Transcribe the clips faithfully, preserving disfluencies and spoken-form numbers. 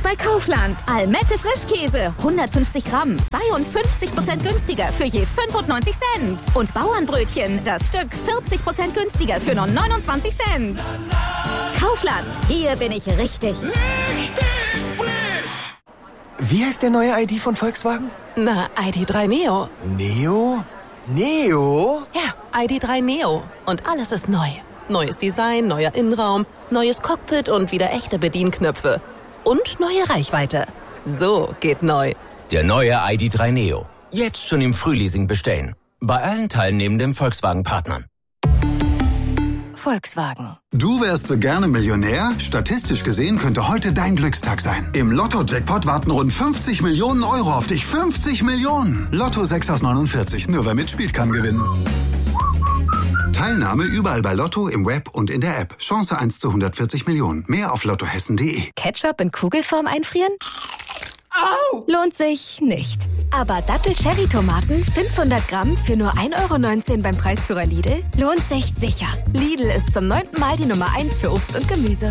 bei Kaufland. Almette Frischkäse, hundertfünfzig Gramm, zweiundfünfzig Prozent günstiger für je fünfundneunzig Cent. Und Bauernbrötchen, das Stück vierzig Prozent günstiger für nur neunundzwanzig Cent. Kaufland, hier bin ich richtig. Richtig frisch! Wie heißt der neue I D von Volkswagen? Na, I D drei Neo. Neo? Neo? Ja, I D drei Neo. Und alles ist neu. Neues Design, neuer Innenraum, neues Cockpit und wieder echte Bedienknöpfe. Und neue Reichweite. So geht neu. Der neue I D drei Neo. Jetzt schon im Frühleasing bestellen. Bei allen teilnehmenden Volkswagen-Partnern. Volkswagen. Du wärst so gerne Millionär? Statistisch gesehen könnte heute dein Glückstag sein. Im Lotto-Jackpot warten rund fünfzig Millionen Euro auf dich. fünfzig Millionen! Lotto sechs aus neunundvierzig. Nur wer mitspielt, kann gewinnen. Teilnahme überall bei Lotto, im Web und in der App. Chance eins zu hundertvierzig Millionen. Mehr auf lottohessen punkt de. Ketchup in Kugelform einfrieren? Au! Lohnt sich nicht. Aber Dattel-Cherry-Tomaten fünfhundert Gramm für nur ein Euro neunzehn beim Preisführer Lidl lohnt sich sicher. Lidl ist zum neunten Mal die Nummer eins für Obst und Gemüse.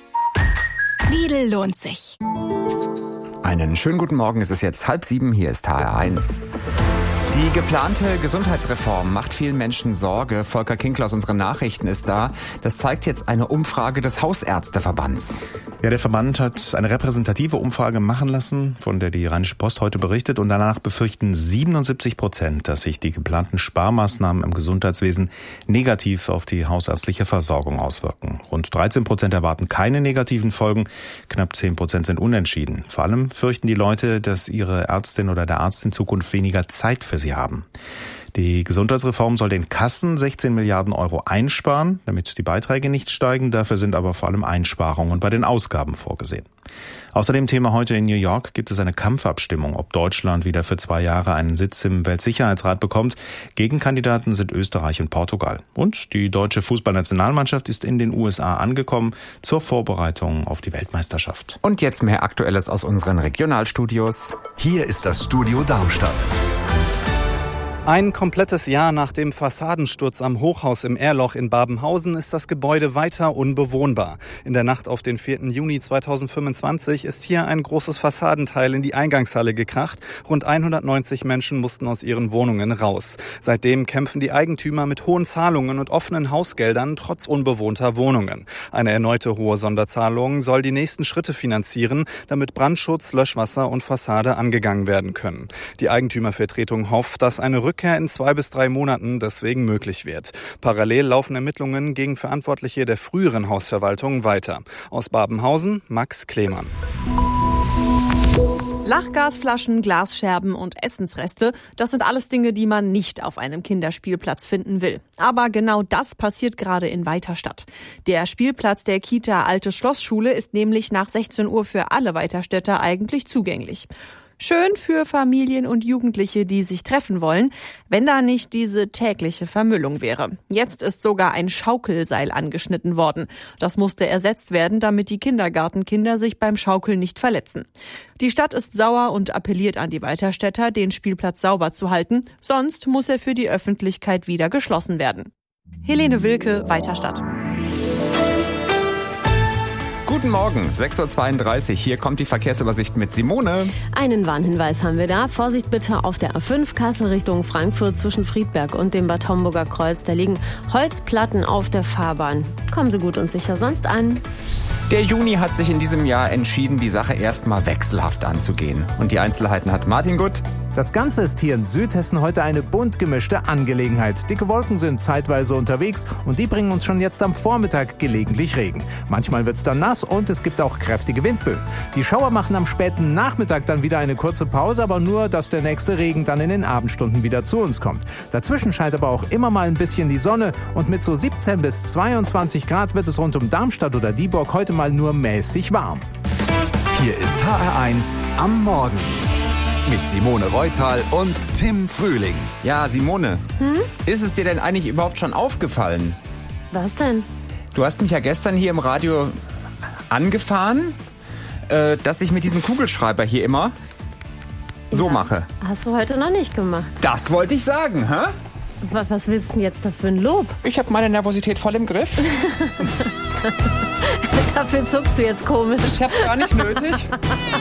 Lidl lohnt sich. Einen schönen guten Morgen, es ist jetzt halb sieben, hier ist H R eins. Die geplante Gesundheitsreform macht vielen Menschen Sorge. Volker Kinkler aus unseren Nachrichten ist da. Das zeigt jetzt eine Umfrage des Hausärzteverbands. Ja, der Verband hat eine repräsentative Umfrage machen lassen, von der die Rheinische Post heute berichtet. Und danach befürchten siebenundsiebzig Prozent, dass sich die geplanten Sparmaßnahmen im Gesundheitswesen negativ auf die hausärztliche Versorgung auswirken. Rund dreizehn Prozent erwarten keine negativen Folgen. Knapp zehn Prozent sind unentschieden. Vor allem fürchten die Leute, dass ihre Ärztin oder der Arzt in Zukunft weniger Zeit für sie haben. Die Gesundheitsreform soll den Kassen sechzehn Milliarden Euro einsparen, damit die Beiträge nicht steigen. Dafür sind aber vor allem Einsparungen bei den Ausgaben vorgesehen. Außerdem Thema heute in New York gibt es eine Kampfabstimmung, ob Deutschland wieder für zwei Jahre einen Sitz im Weltsicherheitsrat bekommt. Gegenkandidaten sind Österreich und Portugal. Und die deutsche Fußballnationalmannschaft ist in den U S A angekommen zur Vorbereitung auf die Weltmeisterschaft. Und jetzt mehr Aktuelles aus unseren Regionalstudios. Hier ist das Studio Darmstadt. Ein komplettes Jahr nach dem Fassadensturz am Hochhaus im Erloch in Babenhausen ist das Gebäude weiter unbewohnbar. In der Nacht auf den vierten Juni zweitausendfünfundzwanzig ist hier ein großes Fassadenteil in die Eingangshalle gekracht. Rund hundertneunzig Menschen mussten aus ihren Wohnungen raus. Seitdem kämpfen die Eigentümer mit hohen Zahlungen und offenen Hausgeldern trotz unbewohnter Wohnungen. Eine erneute hohe Sonderzahlung soll die nächsten Schritte finanzieren, damit Brandschutz, Löschwasser und Fassade angegangen werden können. Die Eigentümervertretung hofft, dass eine Rückkehr in zwei bis drei Monaten deswegen möglich wird. Parallel laufen Ermittlungen gegen Verantwortliche der früheren Hausverwaltung weiter. Aus Babenhausen, Max Klemann. Lachgasflaschen, Glasscherben und Essensreste, das sind alles Dinge, die man nicht auf einem Kinderspielplatz finden will. Aber genau das passiert gerade in Weiterstadt. Der Spielplatz der Kita Alte Schlossschule ist nämlich nach sechzehn Uhr für alle Weiterstädter eigentlich zugänglich. Schön für Familien und Jugendliche, die sich treffen wollen, wenn da nicht diese tägliche Vermüllung wäre. Jetzt ist sogar ein Schaukelseil angeschnitten worden. Das musste ersetzt werden, damit die Kindergartenkinder sich beim Schaukeln nicht verletzen. Die Stadt ist sauer und appelliert an die Weiterstädter, den Spielplatz sauber zu halten, sonst muss er für die Öffentlichkeit wieder geschlossen werden. Helene Wilke, Weiterstadt. Guten Morgen, sechs Uhr zweiunddreißig. Hier kommt die Verkehrsübersicht mit Simone. Einen Warnhinweis haben wir da. Vorsicht bitte auf der A fünf Kassel Richtung Frankfurt zwischen Friedberg und dem Bad Homburger Kreuz. Da liegen Holzplatten auf der Fahrbahn. Kommen Sie gut und sicher sonst an. Der Juni hat sich in diesem Jahr entschieden, die Sache erstmal wechselhaft anzugehen. Und die Einzelheiten hat Martin Gutt. Das Ganze ist hier in Südhessen heute eine bunt gemischte Angelegenheit. Dicke Wolken sind zeitweise unterwegs und die bringen uns schon jetzt am Vormittag gelegentlich Regen. Manchmal wird's dann nass und es gibt auch kräftige Windböen. Die Schauer machen am späten Nachmittag dann wieder eine kurze Pause, aber nur, dass der nächste Regen dann in den Abendstunden wieder zu uns kommt. Dazwischen scheint aber auch immer mal ein bisschen die Sonne und mit so siebzehn bis zweiundzwanzig Grad wird es rund um Darmstadt oder Dieburg heute mal nur mäßig warm. Hier ist H R eins am Morgen. Mit Simone Reutal und Tim Frühling. Ja, Simone, hm? Ist es dir denn eigentlich überhaupt schon aufgefallen? Was denn? Du hast mich ja gestern hier im Radio angefahren, äh, dass ich mit diesem Kugelschreiber hier immer so ja, mache. Hast du heute noch nicht gemacht. Das wollte ich sagen, hä? Was, was willst du denn jetzt dafür ein Lob? Ich habe meine Nervosität voll im Griff. Dafür zuckst du jetzt komisch. Ich hab's gar nicht nötig.